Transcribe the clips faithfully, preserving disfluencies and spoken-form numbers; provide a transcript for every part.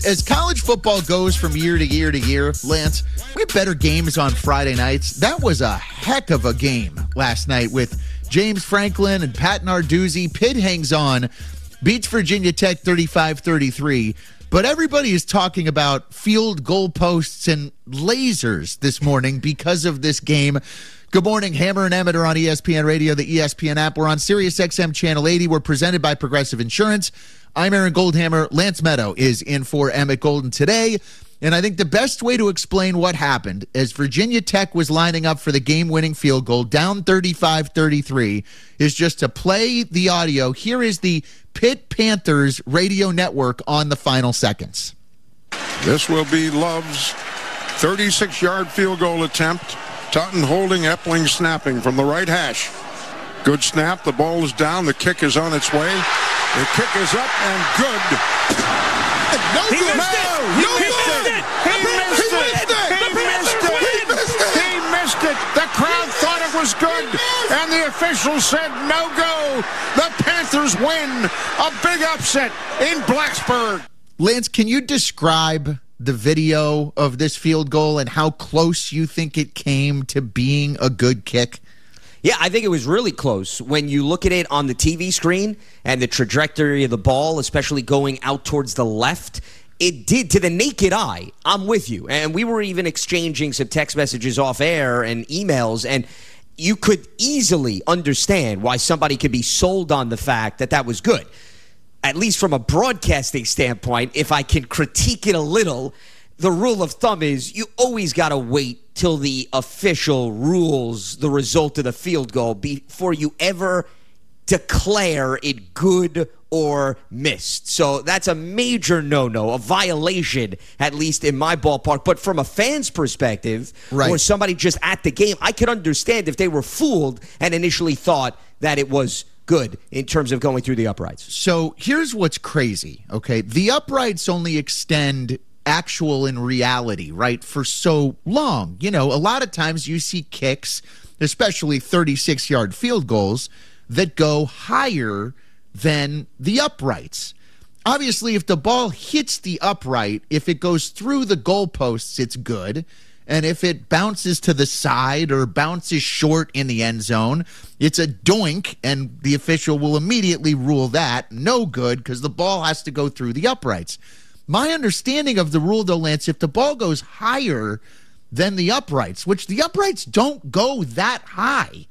as college football goes from year to year to year, Lance, we have better games on Friday nights. That was a heck of a game last night with James Franklin and Pat Narduzzi. Pitt hangs on, beats Virginia Tech thirty-five thirty-three. But everybody is talking about field goal posts and lasers this morning because of this game. Good morning, Hammer and Emmett are on E S P N Radio, the E S P N app. We're on Sirius X M Channel eighty. We're presented by Progressive Insurance. I'm Aaron Goldhammer. Lance Meadow is in for Emmett Golden today. And I think the best way to explain what happened as Virginia Tech was lining up for the game-winning field goal, down thirty-five thirty-three, is just to play the audio. Here is the Pitt Panthers radio network on the final seconds. This will be Love's thirty-six-yard field goal attempt. Tutton holding, Epling snapping from the right hash. Good snap. The ball is down. The kick is on its way. The kick is up and good. No he good. Missed no, it. no He good. missed it. He missed it. He missed it. He missed it. He missed it. The crowd thought it was good, and the officials said no go. The Panthers win. A big upset in Blacksburg. Lance, can you describe the video of this field goal and how close you think it came to being a good kick? Yeah, I think it was really close. When you look at it on the T V screen and the trajectory of the ball, especially going out towards the left, it did, to the naked eye, I'm with you. And we were even exchanging some text messages off air and emails, and you could easily understand why somebody could be sold on the fact that that was good. At least from a broadcasting standpoint, if I can critique it a little, the rule of thumb is you always got to wait till the official rules the result of the field goal before you ever declare it good or missed. So that's a major no-no, a violation, at least in my ballpark. But from a fan's perspective, right, or somebody just at the game, I could understand if they were fooled and initially thought that it was good in terms of going through the uprights. So here's what's crazy, okay? The uprights only extend actual in reality, right, for so long. You know, a lot of times you see kicks, especially thirty-six-yard field goals, that go higher than the uprights. Obviously, if the ball hits the upright, if it goes through the goalposts, it's good. And if it bounces to the side or bounces short in the end zone, it's a doink, and the official will immediately rule that no good because the ball has to go through the uprights. My understanding of the rule, though, Lance, if the ball goes higher than the uprights, which the uprights don't go that high,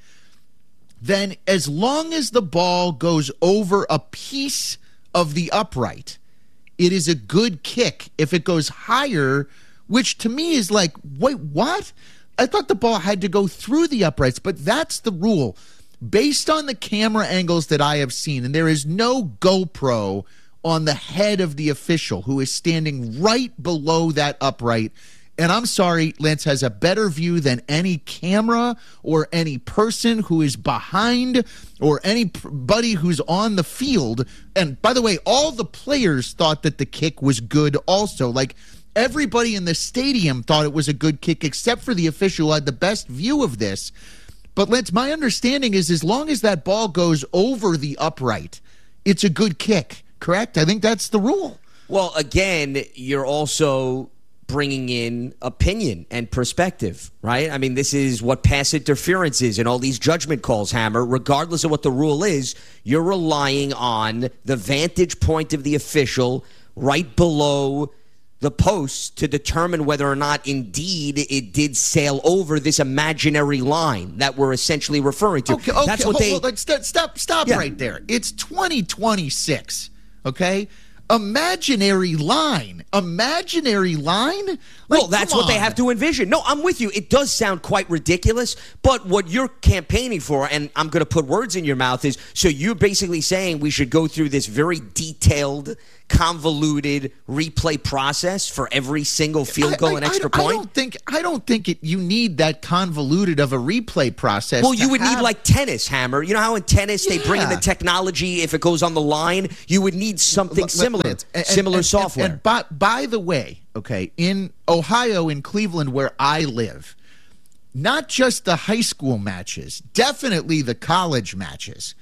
then as long as the ball goes over a piece of the upright, it is a good kick. If it goes higher, which to me is like, wait, what? I thought the ball had to go through the uprights, but that's the rule. Based on the camera angles that I have seen, and there is no GoPro on the head of the official who is standing right below that upright. And I'm sorry, Lance has a better view than any camera or any person who is behind or anybody who's on the field. And by the way, all the players thought that the kick was good also. Like, everybody in the stadium thought it was a good kick except for the official who had the best view of this. But Lance, my understanding is as long as that ball goes over the upright, it's a good kick. Correct? I think that's the rule. Well, again, you're also bringing in opinion and perspective, right? I mean, this is what pass interference is and all these judgment calls, Hammer. Regardless of what the rule is, you're relying on the vantage point of the official right below the post to determine whether or not indeed it did sail over this imaginary line that we're essentially referring to. Okay, okay. That's what hold, they... hold, stop, stop, stop yeah. right there. It's twenty twenty-six, okay? Imaginary line. Imaginary line? Like, well, that's what they have to envision. No, I'm with you. It does sound quite ridiculous, but what you're campaigning for, and I'm going to put words in your mouth, is so you're basically saying we should go through this very detailed, convoluted replay process for every single field goal I, I, and extra I, point? I don't think I don't think it, you need that convoluted of a replay process. Well, you would have... need like tennis, Hammer. You know how in tennis yeah. they bring in the technology if it goes on the line? You would need something similar, and, and, similar and, software. And, and by, by the way, okay, in Ohio, in Cleveland, where I live, not just the high school matches, definitely the college matches,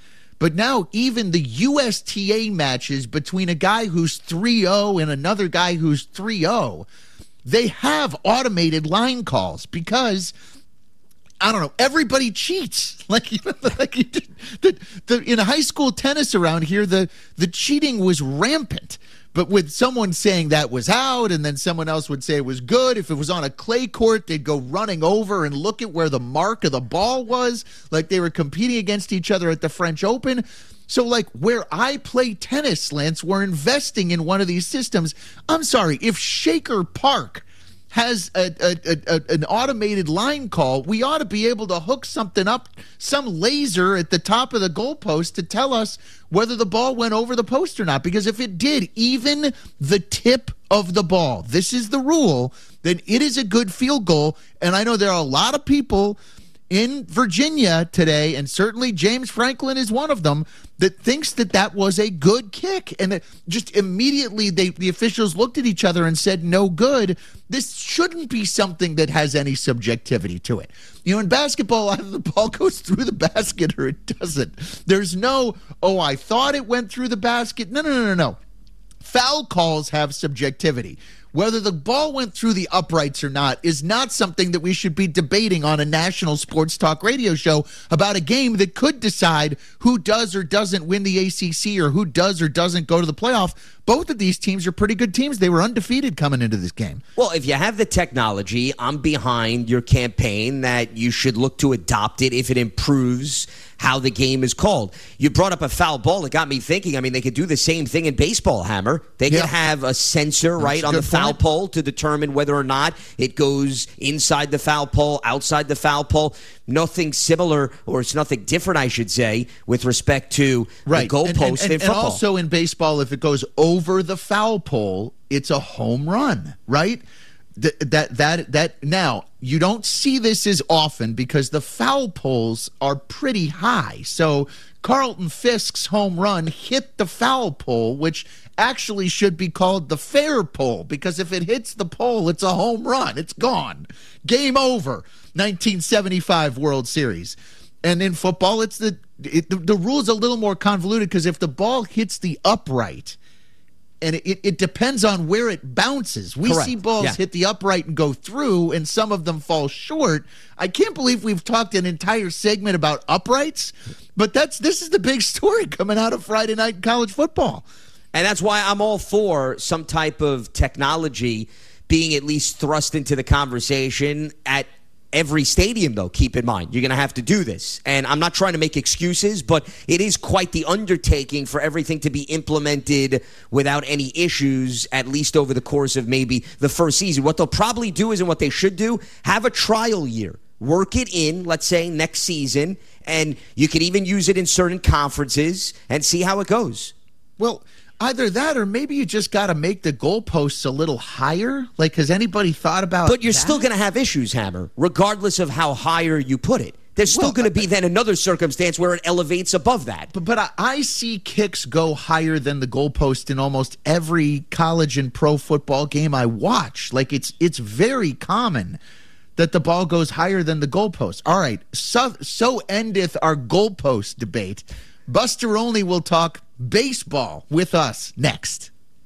But now even the U S T A matches between a guy who's three oh and another guy who's three oh, they have automated line calls because, I don't know, everybody cheats. Like, you know, like you did, the, the, in high school tennis around here, the, the cheating was rampant. But with someone saying that was out and then someone else would say it was good, if it was on a clay court, they'd go running over and look at where the mark of the ball was, like they were competing against each other at the French Open. So, like, where I play tennis, Lance, we're investing in one of these systems. I'm sorry, if Shaker Park has a, a, a, an automated line call, we ought to be able to hook something up, some laser at the top of the goalpost to tell us whether the ball went over the post or not. Because if it did, even the tip of the ball, this is the rule, then it is a good field goal. And I know there are a lot of people in Virginia today, and certainly James Franklin is one of them, that thinks that that was a good kick. And that just immediately they, the officials looked at each other and said, no good. This shouldn't be something that has any subjectivity to it. You know, in basketball, either the ball goes through the basket or it doesn't. There's no, oh, I thought it went through the basket. No, no, no, no, no. Foul calls have subjectivity. Whether the ball went through the uprights or not is not something that we should be debating on a national sports talk radio show about a game that could decide who does or doesn't win the A C C or who does or doesn't go to the playoff. Both of these teams are pretty good teams. They were undefeated coming into this game. Well, if you have the technology, I'm behind your campaign that you should look to adopt it if it improves how the game is called. You brought up a foul ball. It got me thinking. I mean, they could do the same thing in baseball, Hammer. They yeah. could have a sensor, That's right, a on the foul point. pole to determine whether or not it goes inside the foul pole, outside the foul pole. Nothing similar, or it's nothing different, I should say, with respect to right. the goalpost and, and, and, in football. And also in baseball, if it goes over the foul pole, it's a home run, right? That that that that now you don't see this as often because the foul poles are pretty high. So Carlton Fisk's home run hit the foul pole, which actually should be called the fair pole, because if it hits the pole, it's a home run. It's gone. Game over. nineteen seventy-five World Series. And in football, it's the it, the, the rule's a little more convoluted because if the ball hits the upright, and it, it depends on where it bounces. We Correct. see balls Yeah. hit the upright and go through, and some of them fall short. I can't believe we've talked an entire segment about uprights, but that's this is the big story coming out of Friday night in college football. And that's why I'm all for some type of technology being at least thrust into the conversation at every stadium, though. Keep in mind, you're going to have to do this. And I'm not trying to make excuses, but it is quite the undertaking for everything to be implemented without any issues, at least over the course of maybe the first season. What they'll probably do is, and what they should do, have a trial year. Work it in, let's say, next season, and you could even use it in certain conferences and see how it goes. Well, either that or maybe you just got to make the goalposts a little higher. Like, has anybody thought about But you're that? still going to have issues, Hammer, regardless of how higher you put it. There's still Well, going to be then another circumstance where it elevates above that. But, but I, I see kicks go higher than the goalpost in almost every college and pro football game I watch. Like, it's it's very common that the ball goes higher than the goalpost. All right, so, so endeth our goalpost debate. Buster Olney will talk baseball with us next.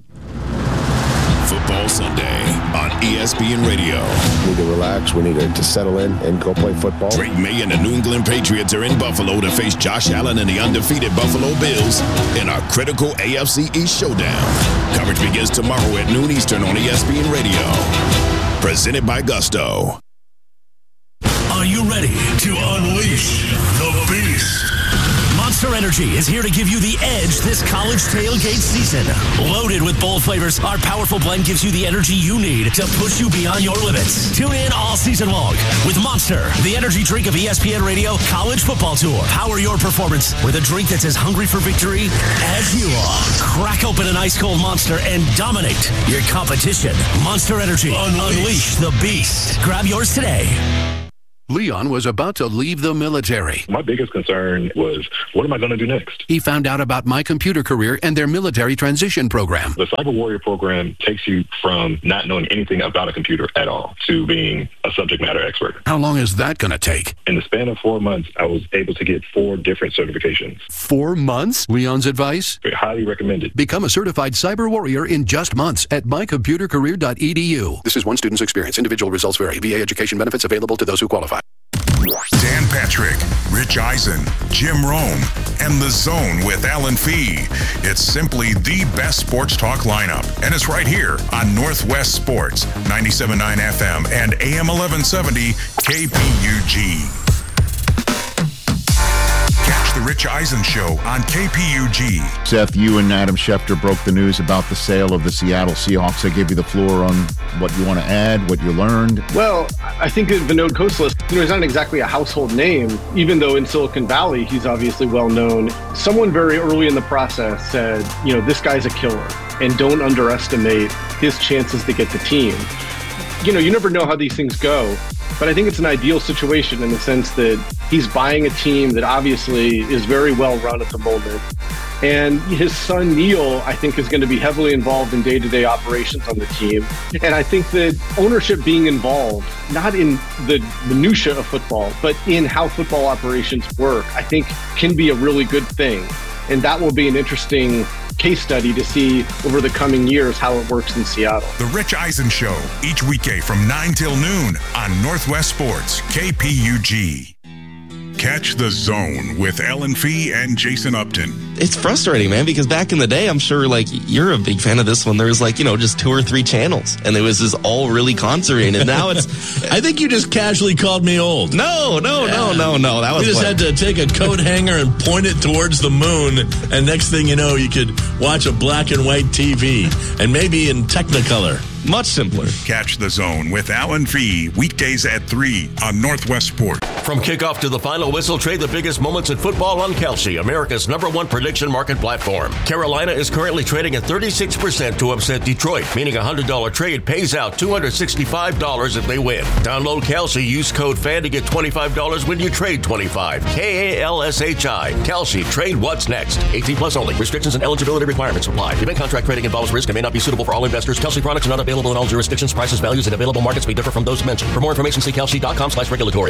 Football Sunday on E S P N Radio. We need to relax. We need to, to settle in and go play football. Drake May and the New England Patriots are in Buffalo to face Josh Allen and the undefeated Buffalo Bills in our critical A F C East showdown. Coverage begins tomorrow at noon Eastern on E S P N Radio. Presented by Gusto. Are you ready to unleash the beast? Monster Energy is here to give you the edge this college tailgate season. Loaded with bold flavors, our powerful blend gives you the energy you need to push you beyond your limits. Tune in all season long with Monster, the energy drink of E S P N Radio College Football Tour. Power your performance with a drink that's as hungry for victory as you are. Crack open an ice-cold Monster and dominate your competition. Monster Energy. Unleash the beast. Grab yours today. Leon was about to leave the military. My biggest concern was, what am I going to do next? He found out about My Computer Career and their military transition program. The Cyber Warrior program takes you from not knowing anything about a computer at all to being a subject matter expert. How long is that going to take? In the span of four months, I was able to get four different certifications. Four months? Leon's advice? Highly recommended. Become a certified cyber warrior in just months at my computer career dot e d u. This is one student's experience. Individual results vary. V A education benefits available to those who qualify. Dan Patrick, Rich Eisen, Jim Rome, and The Zone with Alan Fee. It's simply the best sports talk lineup, and it's right here on Northwest Sports, ninety-seven point nine F M and A M eleven seventy K P U G. Catch the Rich Eisen Show on K P U G. Seth, you and Adam Schefter broke the news about the sale of the Seattle Seahawks. I gave you the floor on what you want to add, what you learned. Well, I think Vinod Khosla, you know, he's not exactly a household name, even though in Silicon Valley he's obviously well known. Someone very early in the process said, you know, this guy's a killer, and don't underestimate his chances to get the team. You know, you never know how these things go, but I think it's an ideal situation in the sense that he's buying a team that obviously is very well run at the moment. And his son, Neil, I think is going to be heavily involved in day-to-day operations on the team. And I think that ownership being involved, not in the minutia of football, but in how football operations work, I think can be a really good thing. And that will be an interesting case study to see over the coming years how it works in Seattle. The Rich Eisen Show, each weekday from nine till noon on Northwest Sports, K P U G. Catch The Zone with Ellen Fee and Jason Upton. It's frustrating, man, because back in the day, I'm sure, like, you're a big fan of this one. There was, like, you know, just two or three channels, and it was just all really concentrated. And now it's... I think you just casually called me old. No, no, yeah. no, no, no. That was You just what... had to take a coat hanger and point it towards the moon, and next thing you know, you could watch a black and white T V, and maybe in Technicolor. Much simpler. Catch The Zone with Alan Fee, weekdays at three on Northwest Sport. From kickoff to the final whistle, trade the biggest moments in football on Kalshi, America's number one prediction market platform. Carolina is currently trading at thirty-six percent to upset Detroit, meaning a one hundred dollars trade pays out two hundred sixty-five dollars if they win. Download Kalshi, use code FAN to get twenty-five dollars when you trade twenty-five dollars. K A L S H I. Kalshi, trade what's next. eighteen plus only. Restrictions and eligibility requirements apply. Event contract trading involves risk and may not be suitable for all investors. Kalshi products are not available in all jurisdictions. Prices, values, and available markets may differ from those mentioned. For more information, see kalshi dot com slash regulatory.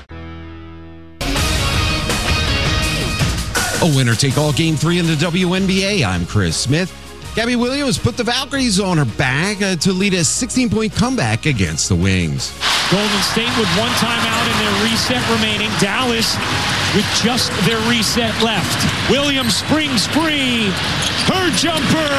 A winner-take-all Game three in the W N B A. I'm Chris Smith. Gabby Williams put the Valkyries on her back uh, to lead a sixteen-point comeback against the Wings. Golden State with one timeout in their reset remaining. Dallas with just their reset left. Williams springs free. Her jumper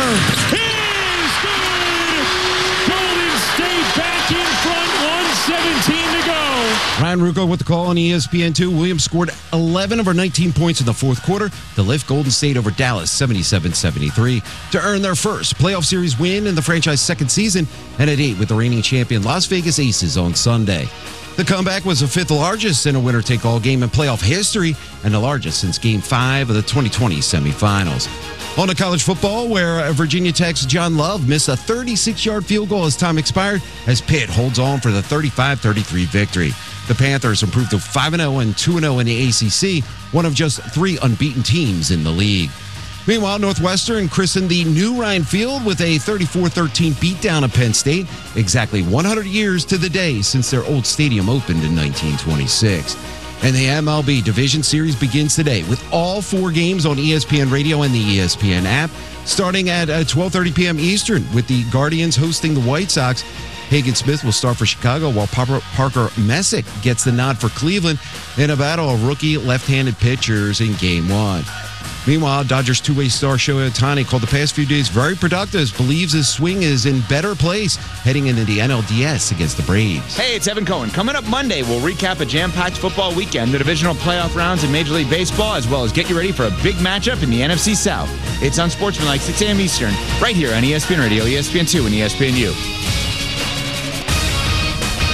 is good. Golden State back in front, one seventeen to go. Ryan Ruocco with the call on E S P N two. Williams scored eleven of her nineteen points in the fourth quarter to lift Golden State over Dallas seventy-seven seventy-three to earn their first playoff series win in the franchise's second season, and at eight with the reigning champion Las Vegas Aces on Sunday. The comeback was the fifth largest in a winner-take-all game in playoff history and the largest since Game five of the twenty twenty semifinals. On to college football, where Virginia Tech's John Love missed a thirty-six-yard field goal as time expired as Pitt holds on for the thirty-five thirty-three victory. The Panthers improved to five and oh and two and oh in the A C C, one of just three unbeaten teams in the league. Meanwhile, Northwestern christened the new Ryan Field with a thirty-four thirteen beatdown of Penn State, exactly one hundred years to the day since their old stadium opened in nineteen twenty-six. And the M L B Division Series begins today with all four games on E S P N Radio and the E S P N app, starting at twelve thirty p.m. Eastern with the Guardians hosting the White Sox. Hagen Smith will start for Chicago, while Parker Messick gets the nod for Cleveland in a battle of rookie left-handed pitchers in Game one. Meanwhile, Dodgers two-way star Shohei Ohtani called the past few days very productive, believes his swing is in better place heading into the N L D S against the Braves. Hey, it's Evan Cohen. Coming up Monday, we'll recap a jam-packed football weekend, the divisional playoff rounds in Major League Baseball, as well as get you ready for a big matchup in the N F C South. It's on Sportsmanlike, six a.m. Eastern, right here on E S P N Radio, E S P N two, and E S P N U.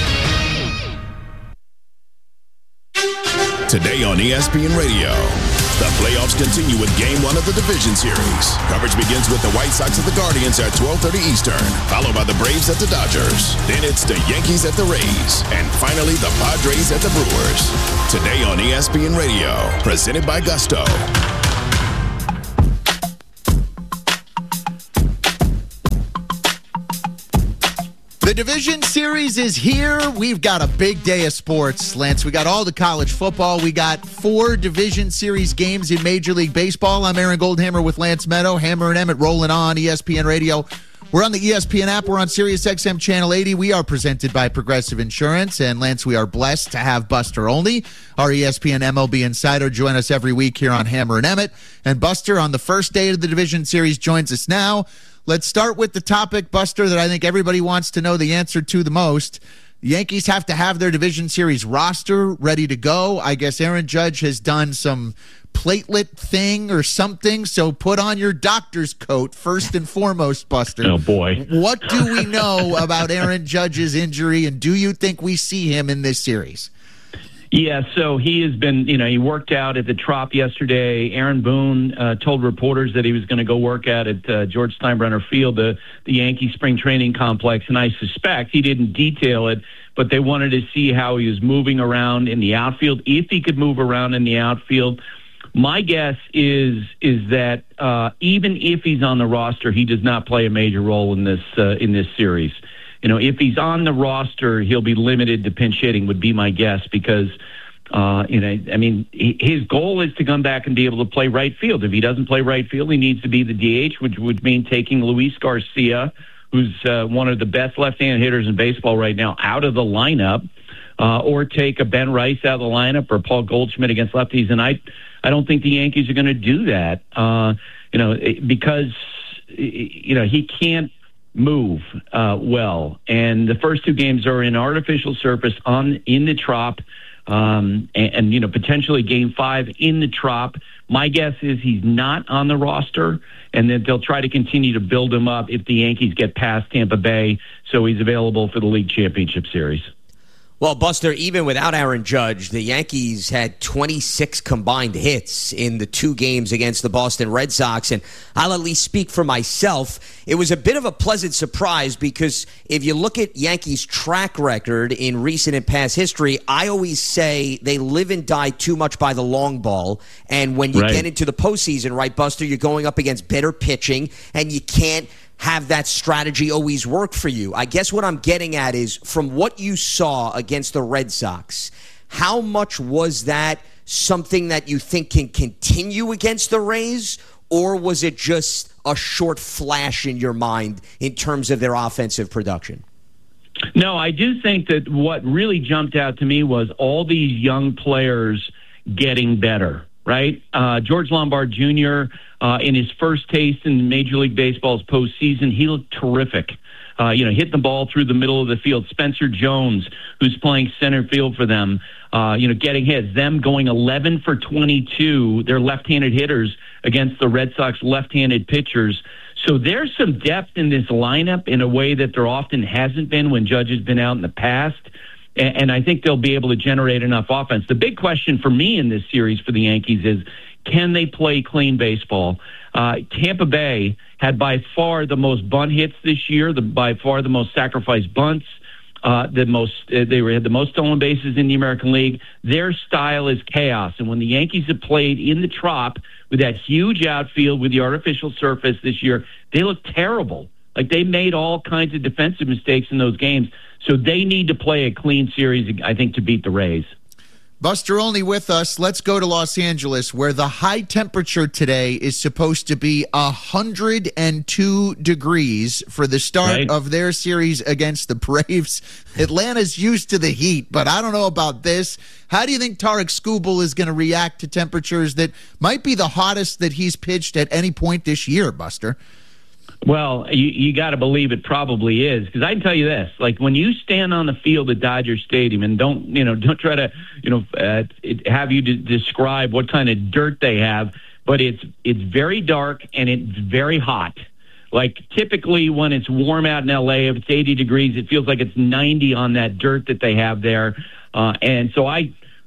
Today on E S P N Radio. The playoffs continue with Game one of the Division Series. Coverage begins with the White Sox at the Guardians at twelve thirty Eastern, followed by the Braves at the Dodgers. Then it's the Yankees at the Rays, and finally the Padres at the Brewers. Today on E S P N Radio, presented by Gusto. The Division Series is here. We've got a big day of sports, Lance. We got all the college football. We got four Division Series games in Major League Baseball. I'm Aaron Goldhammer with Lance Meadow. Hammer and Emmett rolling on E S P N Radio. We're on the E S P N app. We're on Sirius X M Channel eighty. We are presented by Progressive Insurance. And, Lance, we are blessed to have Buster Olney, our E S P N M L B insider, join us every week here on Hammer and Emmett. And Buster, on the first day of the Division Series, joins us now. Let's start with the topic, Buster, that I think everybody wants to know the answer to the most. The Yankees have to have their Division Series roster ready to go. I guess Aaron Judge has done some platelet thing or something, so put on your doctor's coat first and foremost, Buster. Oh, boy. What do we know about Aaron Judge's injury, and do you think we see him in this series? Yeah, so he has been, you know, he worked out at the Trop yesterday. Aaron Boone uh, told reporters that he was going to go work out at uh, George Steinbrenner Field, the, the Yankee spring training complex, and I suspect he didn't detail it, but they wanted to see how he was moving around in the outfield, if he could move around in the outfield. My guess is is that uh, even if he's on the roster, he does not play a major role in this uh, in this series. You know, if he's on the roster, he'll be limited to pinch hitting, would be my guess, because, uh, you know, I mean, he, his goal is to come back and be able to play right field. If he doesn't play right field, he needs to be the D H, which would mean taking Luis Garcia, who's uh, one of the best left-handed hitters in baseball right now, out of the lineup, uh, or take a Ben Rice out of the lineup, or Paul Goldschmidt against lefties. And I, I don't think the Yankees are going to do that, uh, you know, because, you know, he can't move uh, well, and the first two games are in artificial surface on in the Trop, um, and, and you know potentially game five in the Trop. My guess is he's not on the roster, and that they'll try to continue to build him up if the Yankees get past Tampa Bay, so he's available for the League Championship Series. Well, Buster, even without Aaron Judge, the Yankees had twenty-six combined hits in the two games against the Boston Red Sox, and I'll at least speak for myself. It was a bit of a pleasant surprise because if you look at Yankees' track record in recent and past history, I always say they live and die too much by the long ball, and when you right. get into the postseason, right, Buster, you're going up against better pitching, and you can't have that strategy always work for you. I guess what I'm getting at is, from what you saw against the Red Sox, how much was that something that you think can continue against the Rays, or was it just a short flash in your mind in terms of their offensive production? No, I do think that what really jumped out to me was all these young players getting better, right? Uh, George Lombard Junior, Uh, in his first taste in Major League Baseball's postseason, he looked terrific. Uh, you know, hit the ball through the middle of the field. Spencer Jones, who's playing center field for them, uh, you know, getting hits. Them going eleven for twenty-two. They're left-handed hitters against the Red Sox left-handed pitchers. So there's some depth in this lineup in a way that there often hasn't been when Judge has been out in the past. And, and I think they'll be able to generate enough offense. The big question for me in this series for the Yankees is, can they play clean baseball? Uh, Tampa Bay had by far the most bunt hits this year, the, by far the most sacrificed bunts, uh, the most uh, they were, had the most stolen bases in the American League. Their style is chaos, and when the Yankees have played in the Trop with that huge outfield with the artificial surface this year, they look terrible. Like, they made all kinds of defensive mistakes in those games, so they need to play a clean series, I think, to beat the Rays. Buster Olney with us. Let's go to Los Angeles, where the high temperature today is supposed to be one hundred two degrees for the start right. of their series against the Braves. Atlanta's used to the heat, but I don't know about this. How do you think Tarik Skubal is going to react to temperatures that might be the hottest that he's pitched at any point this year, Buster? Well, you, you got to believe it probably is, because I can tell you this: like, when you stand on the field at Dodger Stadium, and don't you know, don't try to you know uh, it, have you de- describe what kind of dirt they have, but it's it's very dark and it's very hot. Like, typically when it's warm out in L A, if it's eighty degrees, it feels like it's ninety on that dirt that they have there, uh, and so I.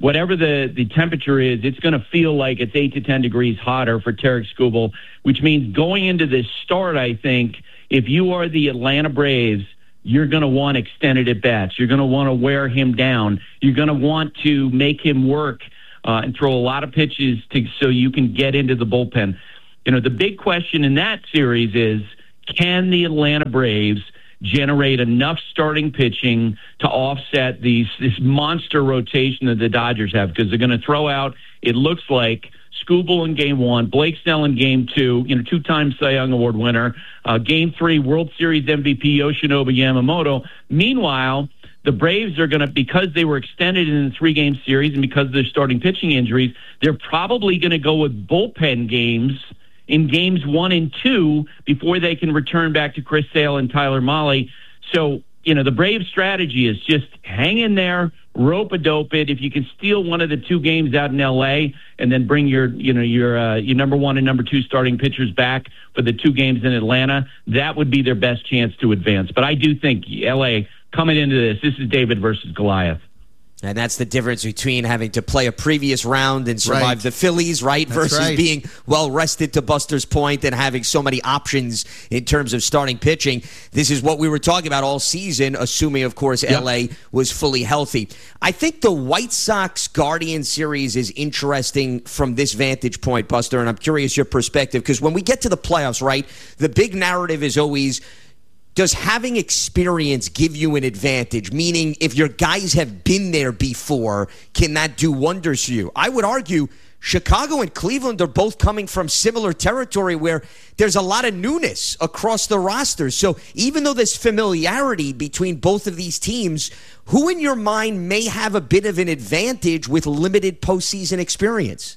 whatever the, the temperature is, it's going to feel like it's eight to ten degrees hotter for Tarik Skubal, which means going into this start, I think, if you are the Atlanta Braves, you're going to want extended at-bats. You're going to want to wear him down. You're going to want to make him work uh, and throw a lot of pitches to, so you can get into the bullpen. You know, the big question in that series is, can the Atlanta Braves generate enough starting pitching to offset these this monster rotation that the Dodgers have? Because they're going to throw out, it looks like, Skubal in game one, Blake Snell in game two, you know, two-time Cy Young Award winner, uh, game three, World Series M V P Yoshinobu Yamamoto. Meanwhile, the Braves are going to, because they were extended in the three-game series and because of their starting pitching injuries, they're probably going to go with bullpen games in games one and two before they can return back to Chris Sale and Tyler Mahle. So, you know, the Braves strategy is just hang in there, rope-a-dope it. If you can steal one of the two games out in L A and then bring your, you know, your uh, your number one and number two starting pitchers back for the two games in Atlanta, that would be their best chance to advance. But I do think L A, coming into this, this is David versus Goliath. And that's the difference between having to play a previous round and survive Right. the Phillies, right, That's versus right. being well-rested, to Buster's point, and having so many options in terms of starting pitching. This is what we were talking about all season, assuming, of course, L A was fully healthy. I think the White Sox-Guardian series is interesting from this vantage point, Buster, and I'm curious your perspective, because when we get to the playoffs, right, the big narrative is always, does having experience give you an advantage? Meaning, if your guys have been there before, can that do wonders for you? I would argue Chicago and Cleveland are both coming from similar territory where there's a lot of newness across the roster. So even though there's familiarity between both of these teams, who in your mind may have a bit of an advantage with limited postseason experience?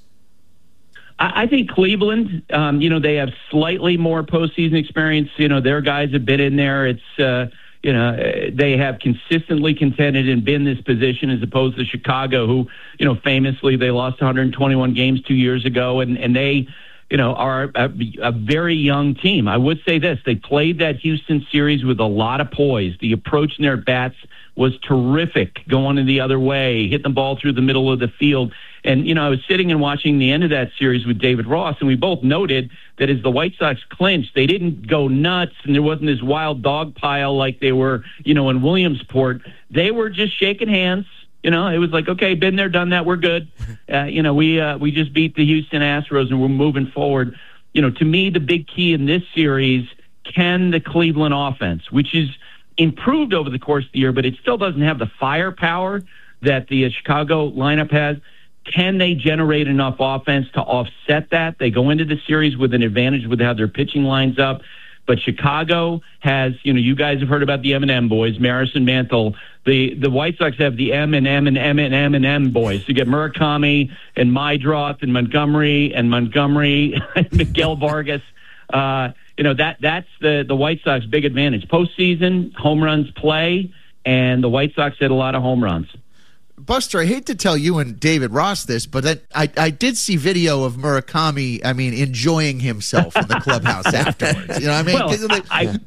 I think Cleveland, um, you know, they have slightly more postseason experience. You know, their guys have been in there. It's, uh, you know, they have consistently contended and been this position as opposed to Chicago, who, you know, famously they lost one hundred twenty-one games two years ago, and, and they, you know, are a, a very young team. I would say this. They played that Houston series with a lot of poise. The approach in their bats was terrific, going the other way, hitting the ball through the middle of the field. And, you know, I was sitting and watching the end of that series with David Ross, and we both noted that as the White Sox clinched, they didn't go nuts, and there wasn't this wild dog pile like they were, you know, in Williamsport. They were just shaking hands. You know, it was like, okay, been there, done that, we're good. Uh, you know, we uh, we just beat the Houston Astros, and we're moving forward. You know, to me, the big key in this series, can the Cleveland offense, which is improved over the course of the year, but it still doesn't have the firepower that the uh, Chicago lineup has, can they generate enough offense to offset that? They go into the series with an advantage with how their pitching lines up. But Chicago has, you know, you guys have heard about the M and M boys, Maris and Mantle. The the White Sox have the M and M and M and M and M boys. You get Murakami and Maedroth and Montgomery and Montgomery and Miguel Vargas. Uh, you know, that that's the, the White Sox big advantage. Postseason, home runs play, and the White Sox hit a lot of home runs. Buster, I hate to tell you and David Ross this, but that, I, I did see video of Murakami, I mean, enjoying himself in the clubhouse afterwards. You know what I mean? Well, I,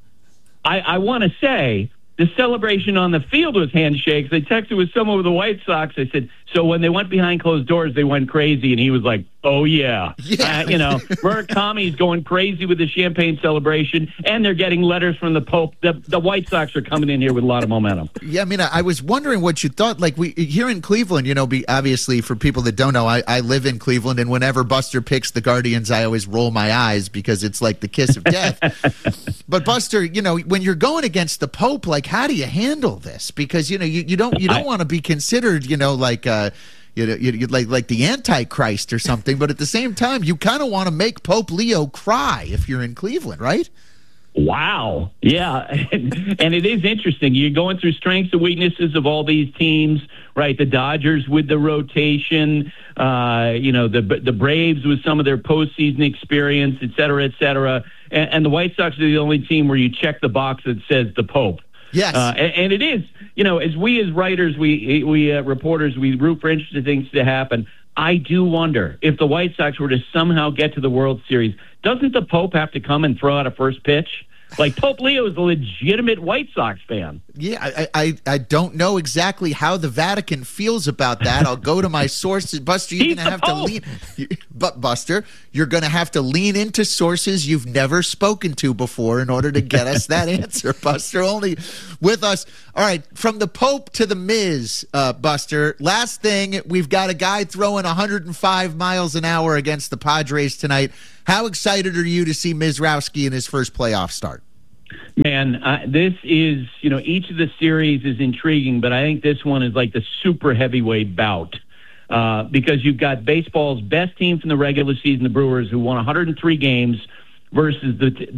I, I want to say the celebration on the field was handshakes. I texted with someone with the White Sox. I said, so when they went behind closed doors, they went crazy. And he was like, oh, yeah. yeah. Uh, you know, Murakami's going crazy with the champagne celebration, and they're getting letters from the Pope. The, the White Sox are coming in here with a lot of momentum. Yeah, I mean, I, I was wondering what you thought. Like, we here in Cleveland, you know, be, obviously, for people that don't know, I, I live in Cleveland, and whenever Buster picks the Guardians, I always roll my eyes because it's like the kiss of death. But, Buster, you know, when you're going against the Pope, like, how do you handle this? Because, you know, you, you don't you don't want to be considered, you know, like uh, you know, you, you, like like the Antichrist or something. But at the same time, you kind of want to make Pope Leo cry if you're in Cleveland, right? Wow. Yeah. And, and it is interesting. You're going through strengths and weaknesses of all these teams, right? The Dodgers with the rotation, uh, you know, the the Braves with some of their postseason experience, et cetera, et cetera. And, and the White Sox are the only team where you check the box that says the Pope. Yes. Uh, and, and it is, you know, as we as writers, we, we uh, reporters, we root for interesting things to happen. I do wonder if the White Sox were to somehow get to the World Series, doesn't the Pope have to come and throw out a first pitch? Like Pope Leo is a legitimate White Sox fan. Yeah, I, I I don't know exactly how the Vatican feels about that. I'll go to my sources. Buster, you're going to have to lean. But Buster, you're going to have to lean into sources you've never spoken to before in order to get us that answer. Buster, only with us. All right, from the Pope to the Miz, uh, Buster. Last thing, we've got a guy throwing one hundred five miles an hour against the Padres tonight. How excited are you to see Mizrowski in his first playoff start? Man, uh, this is, you know, each of the series is intriguing, but I think this one is like the super heavyweight bout uh, because you've got baseball's best team from the regular season, the Brewers, who won one hundred three games, versus the